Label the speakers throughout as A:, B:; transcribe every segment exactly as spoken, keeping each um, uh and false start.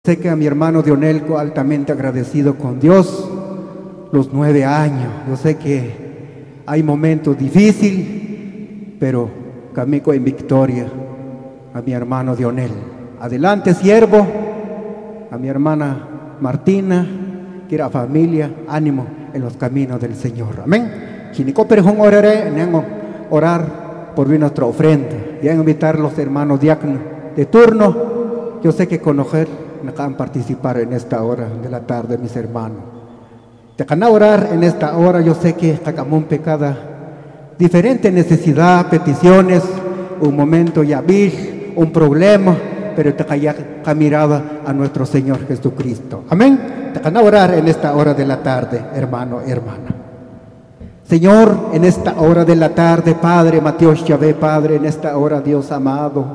A: Sé que a mi hermano Dionelco altamente agradecido con Dios los nueve años. Yo sé que hay momentos difíciles, pero camino en victoria a mi hermano Dionel. Adelante, siervo, a mi hermana Martina, que era familia, ánimo en los caminos del Señor. Amén. Chinicoperjón oraré, orar por nuestra ofrenda. Y a invitar a los hermanos diáconos de turno. Yo sé que conocer me van a participar en esta hora de la tarde, mis hermanos. Te van a orar en esta hora. Yo sé que hagamos pecada, diferente necesidad, peticiones, un momento ya vi, un problema, pero te haya mirada a nuestro Señor Jesucristo. Amén. Te van a orar en esta hora de la tarde, hermano, hermana. Señor, en esta hora de la tarde, Padre, Mateo Chávez, Padre, en esta hora, Dios amado.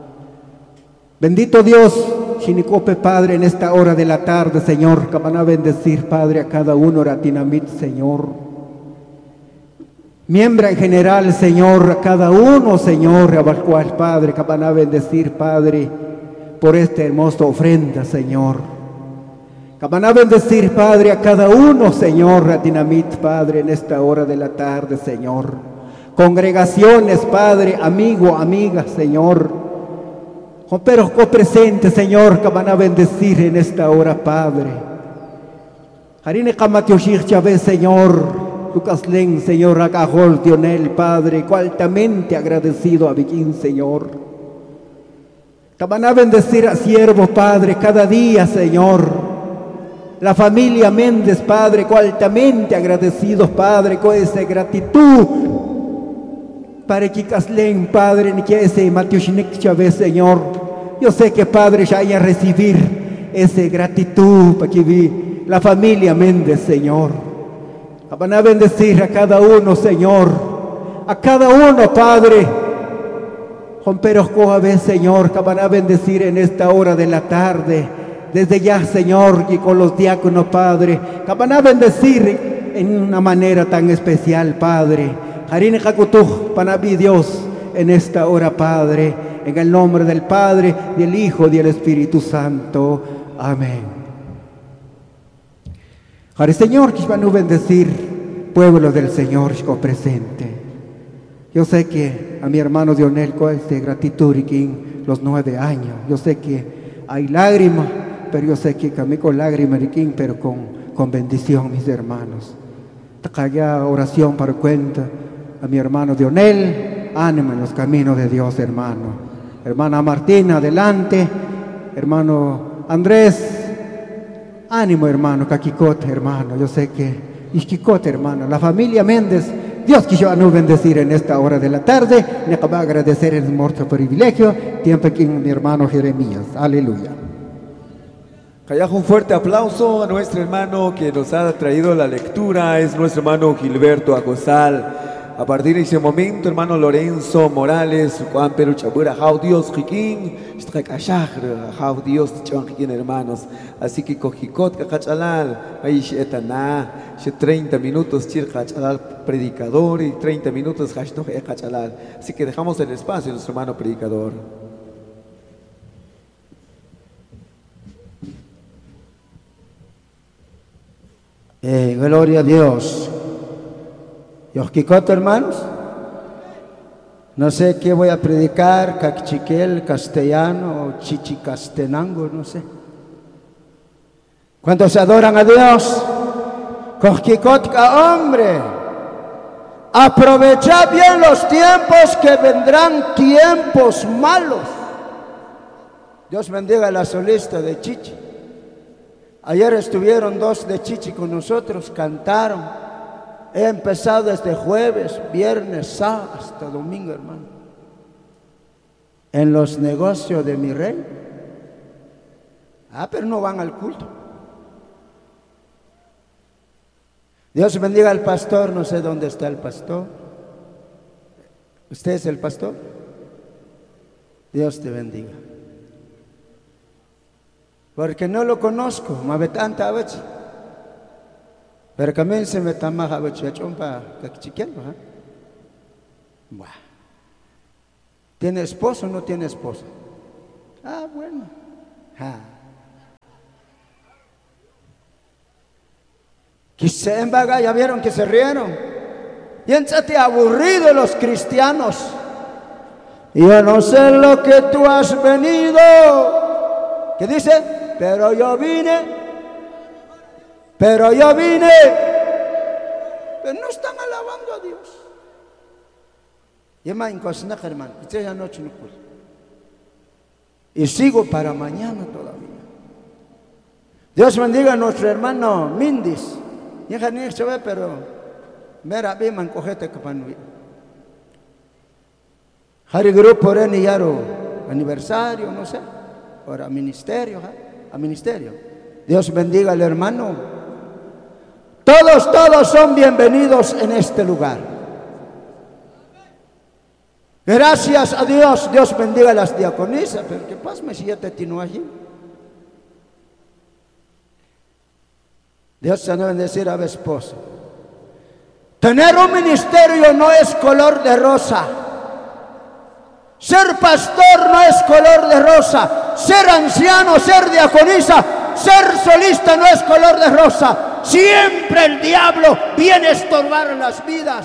A: Bendito Dios, Chinicope, Padre, en esta hora de la tarde, Señor, que van a bendecir, Padre, a cada uno, Ratinamit, Señor. Miembro en general, Señor, a cada uno, Señor, al cual, Padre, que van a bendecir, Padre, por esta hermosa ofrenda, Señor. Que van a bendecir, Padre, a cada uno, Señor, Ratinamit, Padre, en esta hora de la tarde, Señor. Congregaciones, Padre, amigo, amiga, Señor. Pero copresente, Señor, que van a bendecir en esta hora, Padre. Harine Kamatioshir Chávez, Señor. Lucas Len, Señor, Acajol, Dionel, Padre, altamente agradecido a Viquín, Señor. Que van a bendecir a siervos, Padre, cada día, Señor. La familia Méndez, Padre, altamente agradecidos, Padre, con esa gratitud. Para que Caslen, Padre, ni que ese Matiushnik Chávez, Señor. Yo sé que, Padre, ya haya recibir esa gratitud para que vi la familia Méndez, Señor. Van a bendecir a cada uno, Señor. A cada uno, Padre. Romperos coaves, Señor, que van a bendecir en esta hora de la tarde. Desde ya, Señor, y con los diáconos, Padre, que van a bendecir en una manera tan especial, Padre. Harine Jacutuj, Panabi Dios, en esta hora, Padre, en el nombre del Padre, del Hijo y del Espíritu Santo. Amén. Ahora, Señor, que van a bendecir pueblo del Señor presente. Yo sé que a mi hermano Dionel, con este gratitud y los nueve años, yo sé que hay lágrimas, pero yo sé que camino con lágrimas, pero con, con bendición, mis hermanos. Haya oración para cuenta a mi hermano Dionel, ánimo en los caminos de Dios, hermano. Hermana Martina, adelante. Hermano Andrés, ánimo, hermano. Caquicote, hermano. Yo sé que Isquicote, hermano. La familia Méndez, Dios que yo a no bendecir en esta hora de la tarde. Me acaba de agradecer el morto privilegio. Tiempo aquí mi hermano Jeremías. Aleluya.
B: Callajo, un fuerte aplauso a nuestro hermano que nos ha traído la lectura. Es nuestro hermano Gilberto Acosal. A partir de ese momento, hermano Lorenzo Morales, Juan Pedro Chabura, Jau Dios Jiquín, Jau Dios Jiquín, hermanos. Así que Cojicot, Cachalal, ahí Shetana, treinta minutos, Chir Cachalal, predicador, y treinta minutos, Hashtag Cachalal. Así que dejamos el espacio a nuestro hermano predicador.
C: Eh, gloria a Dios. Yosquicoto, hermanos, no sé qué voy a predicar, cachiquel, castellano o chichicastenango, no sé. ¿Cuántos adoran a Dios? Cosquicotka, hombre, aprovechad bien los tiempos, que vendrán tiempos malos. Dios bendiga a la solista de Chichi. Ayer estuvieron dos de Chichi con nosotros, cantaron. He empezado desde jueves, viernes, sábado, hasta domingo, hermano. En los negocios de mi rey. Ah, pero no van al culto. Dios bendiga al pastor, no sé dónde está el pastor. ¿Usted es el pastor? Dios te bendiga. Porque no lo conozco, me tanta veces. Pero también se me está más a ver chompa que chiquero, ¿eh? Bueno. ¿Tiene esposo o no tiene esposa? Ah, bueno. Ah. Quizá en vaga, ya vieron que se rieron. Piénsate aburrido los cristianos. Yo no sé lo que tú has venido. ¿Qué dice? Pero yo vine. Pero yo vine. Pero no están alabando a Dios. Hermano, y sigo para mañana todavía. Dios bendiga a nuestro hermano Mindis. Pero mira, bien, cogete que pan. Hari grupo reni yaro aniversario, no sé, ahora ministerio, a ministerio. Dios bendiga al hermano. Todos, todos son bienvenidos en este lugar. Gracias a Dios, Dios bendiga a las diaconisas, pero ¿qué pasa si ya te tino allí? Dios se va a bendecir a mi esposo. Tener un ministerio no es color de rosa. Ser pastor no es color de rosa. Ser anciano, ser diaconisa, ser solista no es color de rosa. Siempre el diablo viene a estorbar las vidas.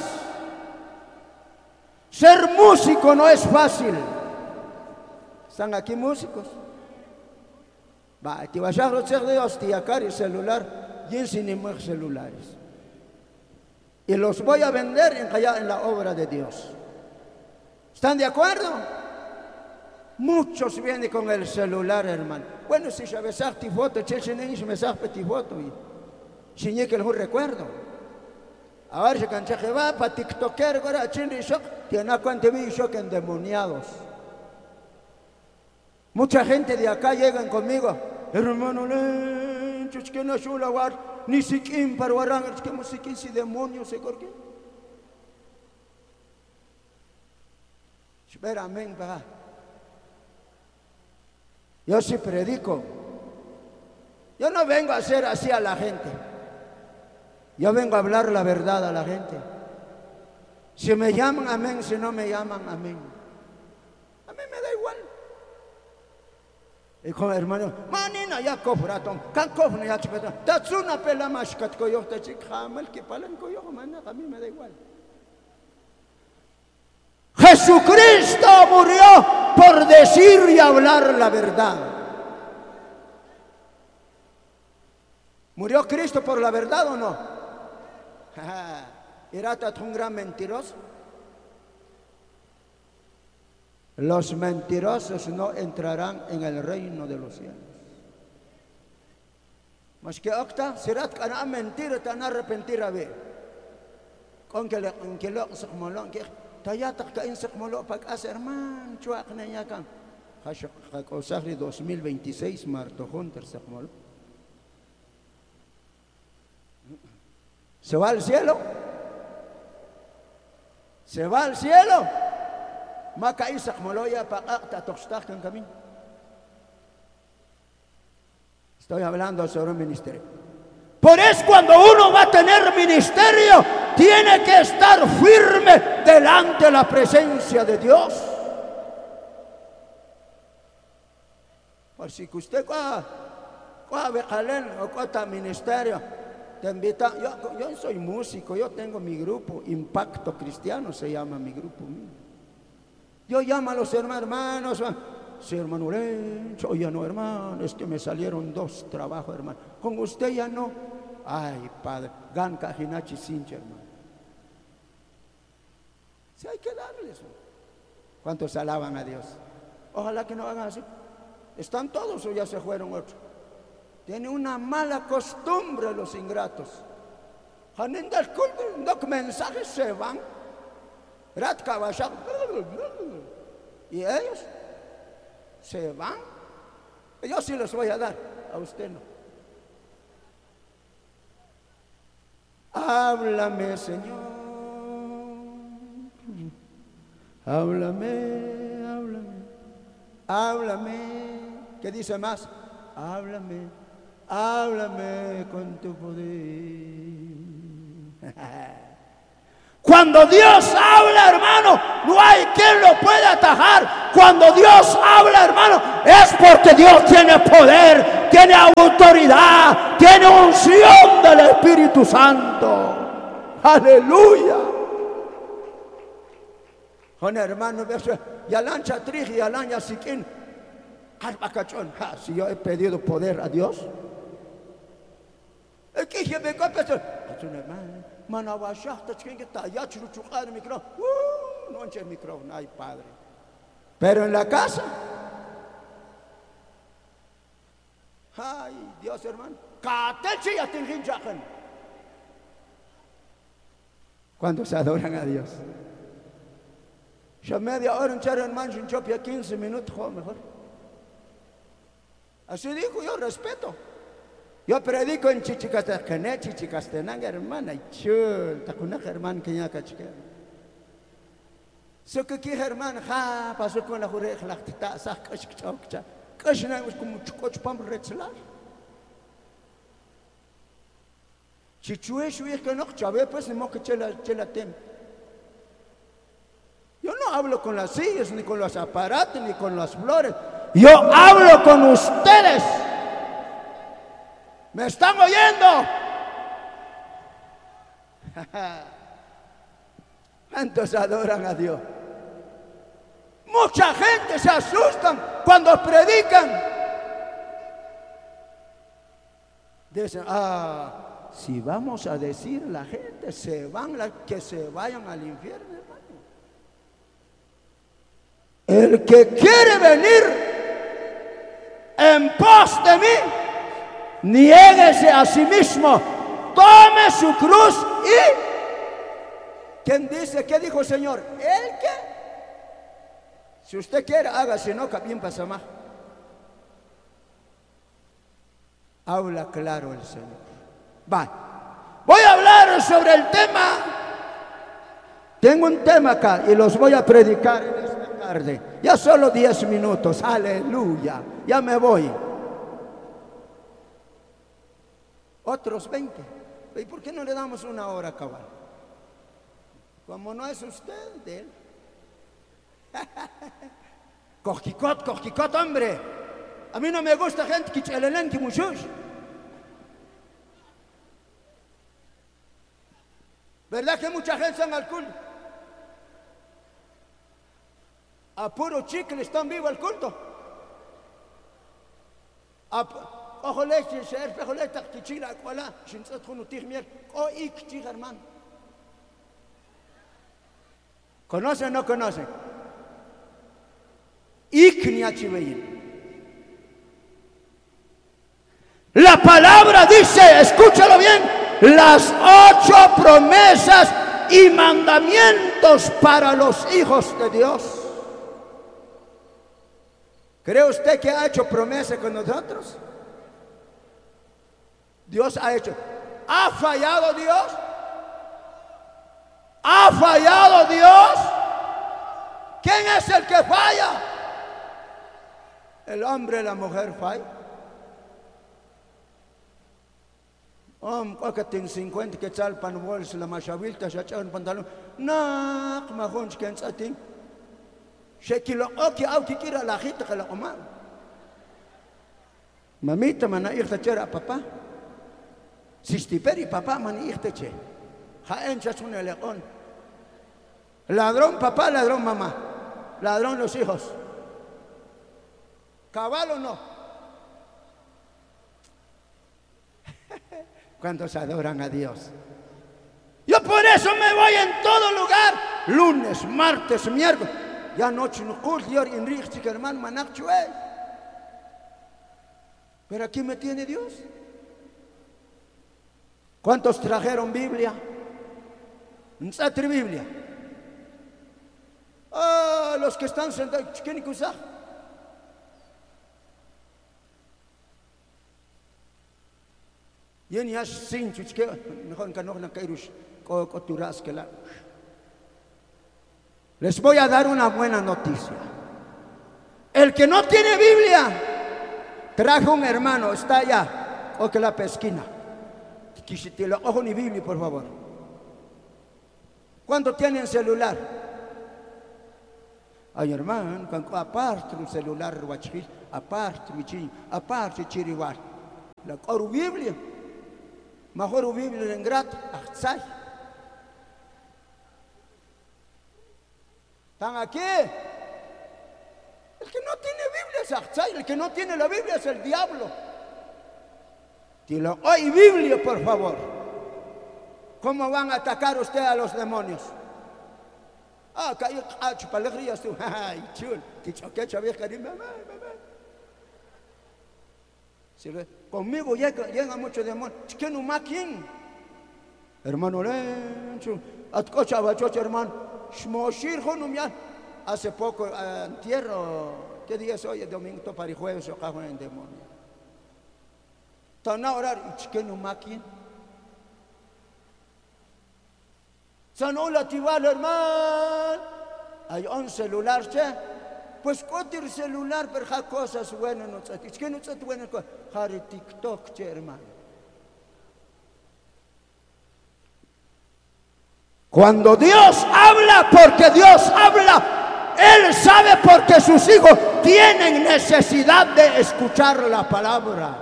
C: Ser músico no es fácil. ¿Están aquí músicos? Va, te vas a hacer de hostiacar y celular y sin celulares. Y los voy a vender en, en la obra de Dios. ¿Están de acuerdo? Muchos vienen con el celular, hermano. Bueno, si ya ves ti foto, che ni me sabe ti foto y si que el recuerdo. Ahora se cancha que va para TikToker, ahora chini shock, tiene cuánto vi shock endemoniados. Mucha gente de acá llegan conmigo, hermano, lenchos que no shula war, ni siquiera para warang, es que musiquín si demonios se corque. Espera, amén, va. Yo sí predico. Yo no vengo a hacer así a la gente. Yo vengo a hablar la verdad a la gente. Si me llaman, amén. Si no me llaman, amén. A mí me da igual. Y con hermano, manina ya cofratón, can cofna ya chipetón. Tatsuna pela mashkat koyo, tachik jamal que palan koyo, mana, a mí me da igual. Jesucristo murió por decir y hablar la verdad. ¿Murió Cristo por la verdad o no? ¿Era un gran mentiroso? Los mentirosos no entrarán en el reino de los cielos. Mas que octa, será que hará mentira, te van a arrepentir a ver. Con que lo se molón que tayatak ka insek molo pag as herman chuak na yakan. Hashak kakosahri dos mil veintiséis marto junter se molo. ¿Se va al cielo? ¿Se va al cielo? Maka isak moloya pakakta tokstak en camino. Estoy hablando sobre un ministerio. Por eso cuando uno va a tener ministerio, tiene que estar firme delante de la presencia de Dios. Por si que usted cuá becalen o cuá ministerio, te invita. Yo, yo soy músico, yo tengo mi grupo, Impacto Cristiano se llama mi grupo mío. Yo llamo a los hermanos, sí, hermano Lencho, ya no, hermano, es que me salieron dos trabajos, hermano. Con usted ya no. Ay, padre, ganka hinachi sinche, hermano. Si hay que darles. ¿Cuántos alaban a Dios? Ojalá que no hagan así. ¿Están todos o ya se fueron otros? Tienen una mala costumbre los ingratos. Dos mensajes se van. Y ellos se van. Yo sí les voy a dar, a usted no. Háblame, Señor. Háblame, háblame. Háblame. ¿Qué dice más? Háblame. Háblame con tu poder. Cuando Dios habla, hermano, no hay quien lo pueda atajar. Cuando Dios habla, hermano, es porque Dios tiene poder, tiene autoridad, tiene tiene unción del Espíritu Santo. Aleluya. Con hermano, ya lancha triji, ya lancha siquín. Si yo he pedido poder a Dios, aquí se me copias. No enche el micrófono, ay Padre. Pero en la casa, ay Dios hermano, cuando se adoran a Dios, yo media hora en char hermano, en chopia quince minutos, mejor. Así dijo, yo respeto. Yo predico en Chichicastenango, Chichicastenango, hermana, y chul, tacunaja hermano que ya cachique. So que aquí hermano, ja, pasó con la jureja, la tita, sa, cachic, chau, cha, cachina, es como chucoch pam retzelar. Chichue, chue, que no, chave, pues ni moque chela, chela tem. Yo no hablo con las sillas, ni con los aparatos, ni con las flores. Yo hablo con ustedes. ¿Me están oyendo? ¿Cuántos adoran a Dios? Mucha gente se asustan cuando predican. Dicen, ah, si vamos a decir la gente, se van, la, que se vayan al infierno, hermano. El que quiere venir en pos de mí, niéguese a sí mismo, tome su cruz y... ¿Quién dice? ¿Qué dijo el Señor? ¿El qué? Si usted quiere, haga, si no, bien pasa más. Habla claro el Señor. Va. Voy a hablar sobre el tema. Tengo un tema acá y los voy a predicar en esta tarde. Ya solo diez minutos. Aleluya. Ya me voy. Otros veinte. ¿Y por qué no le damos una hora a cabal? Como no es usted de él. Cojicot, cojicot, hombre. A mí no me gusta gente que chelelen, que muchos. ¿Verdad que mucha gente está en el culto? A puro chicle están vivos al culto. Ojo leche, se espejo leche, que chila, cuala, sin ser con utir miel, o ik, chica, hermano. ¿Conocen o no conocen? Ik ni achiveyin. La palabra dice, escúchalo bien, las ocho promesas y mandamientos para los hijos de Dios. ¿Cree usted que ha hecho promesa con nosotros? Dios ha hecho. ¿Ha fallado Dios? ¿Ha fallado Dios? ¿Quién es el que falla? El hombre y la mujer fallan. Om, cualquier tiene cincuenta que tal pan bolsa la machavilta, ya echan pantalón. No, majón, que en satín. Se kilo oki au que quiera la jita que la omar. Mamita mana irta chera papá. Sistiperi papá man irte che. Ja enchas un león. Ladrón papá, ladrón mamá. Ladrón los hijos. Caballo no. ¿Cuántos adoran a Dios? Yo por eso me voy en todo lugar. Lunes, martes, miércoles. Ya noche no culto, y Enrique, hermano, manachue. Pero aquí me tiene Dios. ¿Cuántos trajeron Biblia? ¿Nsatri Biblia? Ah, los que están sentados, ¿quién usa? Yen ya sin chuchke, mejor que no na kairush, ko koturas que la. Les voy a dar una buena noticia. El que no tiene Biblia, trajo un hermano, está allá, o que la pesquina. Quisitelo, ojo ni Biblia, por favor. ¿Cuánto tienen celular? Ay, hermano, aparte un celular, aparte, aparte, chiriwar. La coru Biblia. Mejor Biblia en grato. Ahtzay. ¿Están aquí? El que no tiene Biblia es Ahtzay. El que no tiene la Biblia es el diablo. Dilo, hoy Biblia, por favor. ¿Cómo van a atacar usted a los demonios? Ah, cayó, ah, chupalegrías tú. Ay, chul. Que chavía, cariño, mamá, mamá. ¿Sí ve? Conmigo llega, llega mucho demonio. ¿Qué no maquin? Hermano, lencho. Atcocha, bachocha, hermano. Shmoshir, jonumian. Hace poco, uh, entierro. ¿Qué día es hoy? Domingo, para jueves, o cajo en demonio. Tan ahora, ¿qué no maquin? Sanó la tival, hermano. Hay un celular, che. Pues cotir celular, pero hay cosas buenas. No sé, es que no sé buenas cosas. Hay TikTok, che, hermano. Cuando Dios habla, porque Dios habla, Él sabe porque sus hijos tienen necesidad de escuchar la palabra.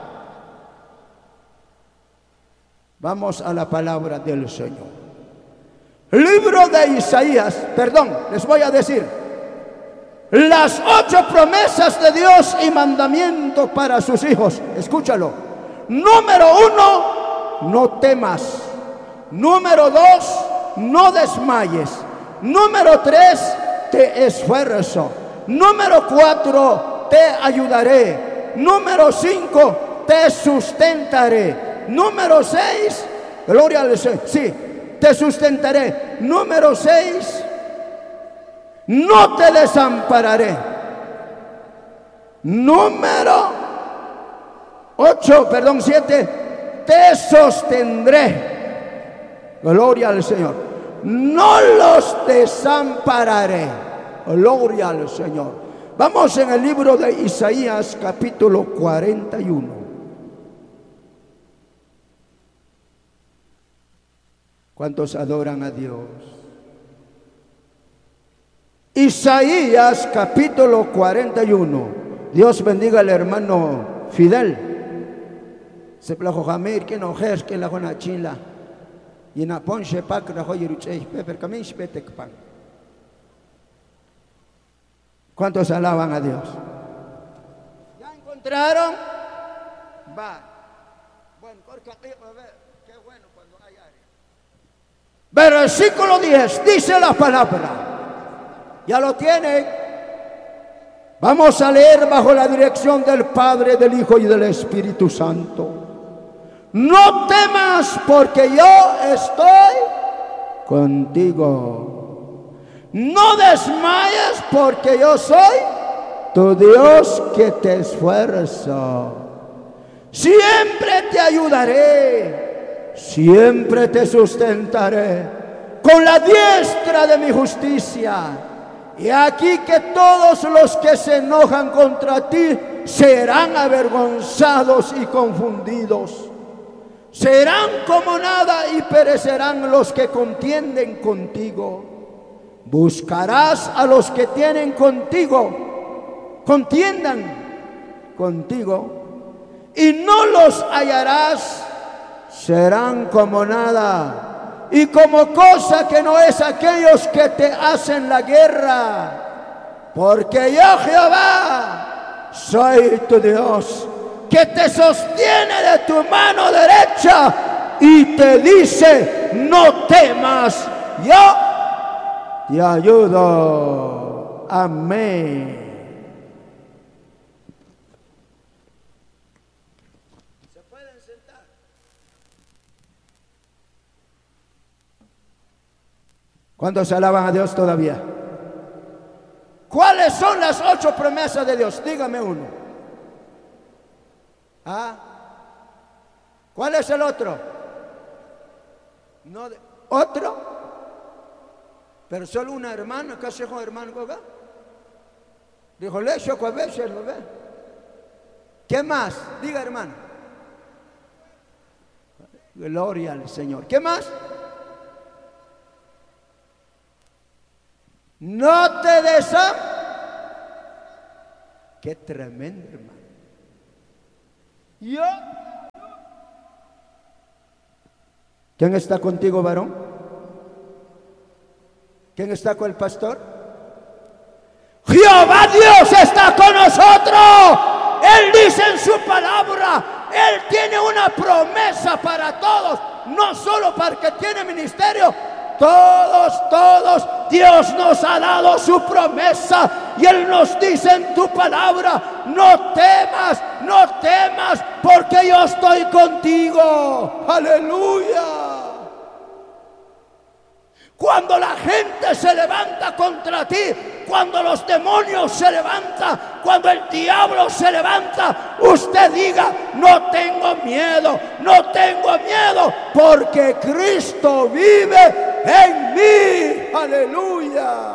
C: Vamos a la palabra del Señor. Libro de Isaías, perdón, les voy a decir las ocho promesas de Dios y mandamientos para sus hijos. Escúchalo. Número uno, no temas. Número dos, no desmayes. Número tres, te esfuerzo. Número cuatro, te ayudaré. Número cinco, te sustentaré. Número seis, gloria al Señor, sí, te sustentaré. Número seis, no te desampararé. Número ocho, perdón, siete, te sostendré. Gloria al Señor. No los desampararé. Gloria al Señor. Vamos en el libro de Isaías, capítulo cuarenta y uno. ¿Cuántos adoran a Dios? Isaías capítulo cuarenta y uno. Dios bendiga al hermano Fidel. Se plajo Jamir, que no jes, que la jona chila. Y na ponche pak la joya ruchei, peper camin petek pan. ¿Cuántos alaban a Dios? ¿Ya encontraron? Va. Bueno, corca, a ver, qué bueno cuando hay área. Versículo diez, dice la palabra. ¿Ya lo tienen? Vamos a leer bajo la dirección del Padre, del Hijo y del Espíritu Santo. No temas, porque yo estoy contigo. No desmayes, porque yo soy tu Dios que te esfuerzo. Siempre te ayudaré, siempre te sustentaré con la diestra de mi justicia. Y aquí que todos los que se enojan contra ti serán avergonzados y confundidos. Serán como nada y perecerán los que contienden contigo. Buscarás a los que tienen contigo, contiendan contigo, y no los hallarás. Serán como nada y como cosa que no es aquellos que te hacen la guerra, porque yo Jehová soy tu Dios, que te sostiene de tu mano derecha y te dice: no temas, yo te ayudo. Amén. ¿Se pueden sentar? ¿Cuántos alaban a Dios todavía? ¿Cuáles son las ocho promesas de Dios? Dígame uno. ¿Ah? ¿Cuál es el otro? No, ¿otro? Pero solo una hermana, ¿qué hace con hermano? Dijo, le choco a veces, ¿lo ve? ¿Qué más? Diga, hermano. Gloria al Señor. ¿Qué más? No te desam. Qué tremendo, hermano. Yo, ¿Quién está contigo, varón? ¿Quién está con el pastor? Jehová Dios está con nosotros. Él dice en su palabra, Él tiene una promesa para todos, no solo para el que tiene ministerio. Todos, todos, Dios nos ha dado su promesa y Él nos dice en tu palabra, no temas, no temas, porque yo estoy contigo. Aleluya. Cuando la gente se levanta contra ti, cuando los demonios se levantan, cuando el diablo se levanta, usted diga, no tengo miedo, no tengo miedo, porque Cristo vive en mí. Aleluya.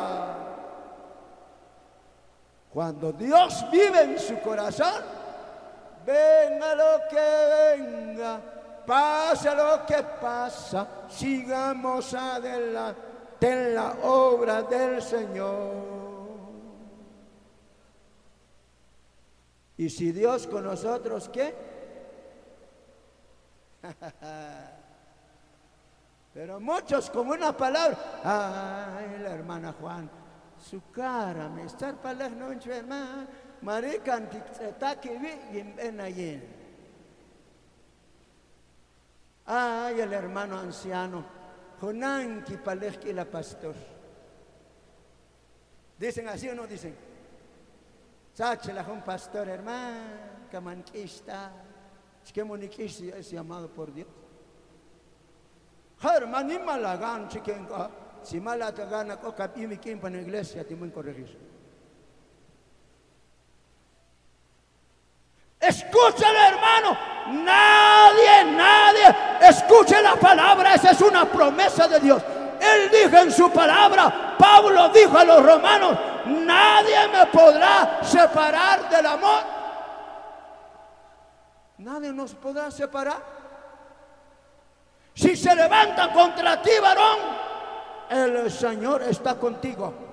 C: Cuando Dios vive en su corazón, venga lo que venga, pase lo que pasa, sigamos adelante en la obra del Señor. Y si Dios con nosotros, ¿qué? Pero muchos con una palabra, ay, la hermana Juan, su cara me está para no hermana, marica que vi en allí. Ay, el hermano anciano, Jonanki Palesqui la pastor. Dicen así o no dicen. Sachela un pastor hermano, camanquista, es que moniquista es llamado por Dios. Hermano, ni malagan, chiquen, si malatagan, o capimi quien para la iglesia, te voy a corregir. Escúchale, hermano. Nadie, nadie escuche la palabra. Esa es una promesa de Dios. Él dijo en su palabra, Pablo dijo a los romanos, nadie me podrá separar del amor. Nadie nos podrá separar. Si se levantan contra ti, varón, el Señor está contigo.